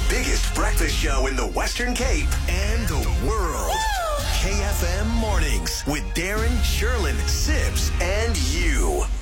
biggest breakfast show in the Western Cape and the world. KFM Mornings with Darren, Sherlyn, Sibs, and you.